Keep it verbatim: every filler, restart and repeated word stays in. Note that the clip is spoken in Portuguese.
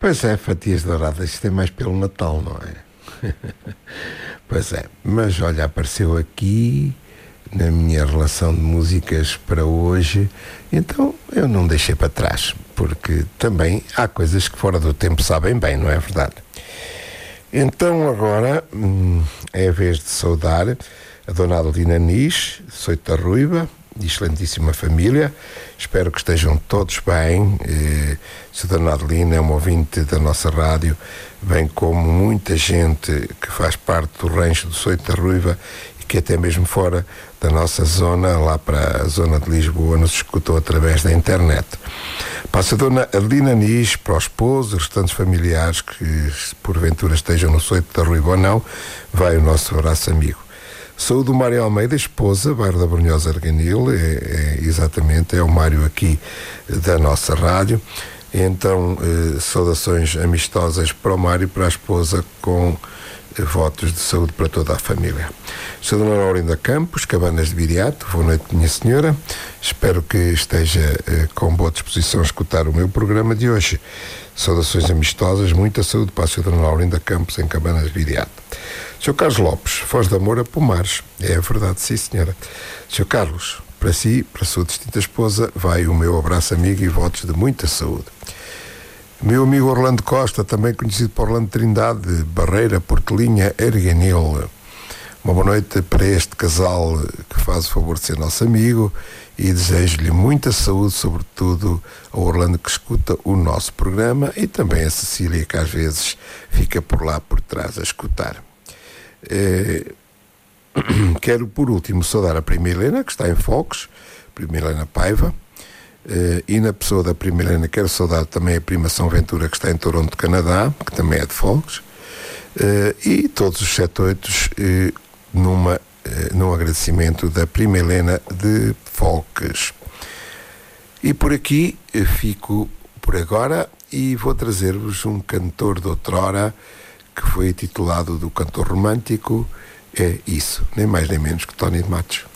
Pois é, fatias douradas, isto é mais pelo Natal, não é? Pois é, mas olha, apareceu aqui na minha relação de músicas para hoje, então eu não deixei para trás, porque também há coisas que fora do tempo sabem bem, não é verdade? Então agora hum, é a vez de saudar a Dona Adelina Nis, Soita Ruiva, de excelentíssima família. Espero que estejam todos bem. Eh, se a Dona Adelina é uma ouvinte da nossa rádio, bem como muita gente que faz parte do rancho do Soita Ruiva e que até mesmo fora da nossa zona, lá para a zona de Lisboa, nos escutou através da internet. Passa a Dona Adelina Nis para o esposo, os restantes familiares que porventura estejam no Soita Ruiva ou não, vai o nosso abraço amigo. Sou do Mário Almeida, esposa, bairro da Brunhosa Arganil, é, é, exatamente, é o Mário aqui da nossa rádio. Então, eh, saudações amistosas para o Mário e para a esposa, com eh, votos de saúde para toda a família. Sou Dona Laurinda Campos, Cabanas de Viriato. Boa noite, minha senhora. Espero que esteja eh, com boa disposição a escutar o meu programa de hoje. Saudações amistosas, muita saúde para a senhora Dona Laurinda Campos, em Cabanas de Viriato. senhor Carlos Lopes, Foz de Amor a Pomares. É verdade, sim, senhora. senhor Carlos, para si, para a sua distinta esposa, vai o meu abraço amigo e votos de muita saúde. Meu amigo Orlando Costa, também conhecido por Orlando Trindade, Barreira, Portelinha, Erganil. Uma boa noite para este casal que faz o favor de ser nosso amigo e desejo-lhe muita saúde, sobretudo ao Orlando que escuta o nosso programa e também a Cecília, que às vezes fica por lá por trás a escutar. Eh, quero por último saudar a Prima Helena, que está em Fox, Prima Helena Paiva, eh, e na pessoa da Prima Helena quero saudar também a Prima São Ventura, que está em Toronto, Canadá, que também é de Fox, eh, e todos os sete oito eh, numa, eh, num agradecimento da Prima Helena de Fox. E por aqui eh, fico por agora e vou trazer-vos um cantor de outrora que foi titulado do cantor romântico. É isso, nem mais nem menos que Tony de Matos.